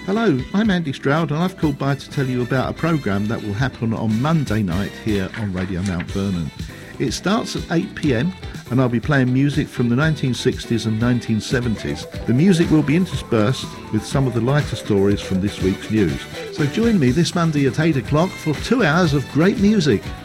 Hello, I'm Andy Stroud and I've called by to tell you about a programme that will happen on Monday night here on Radio Mount Vernon. It starts at 8 p.m. and I'll be playing music from the 1960s and 1970s. The music will be interspersed with some of the lighter stories from this week's news. So join me this Monday at 8 o'clock for 2 hours of great music.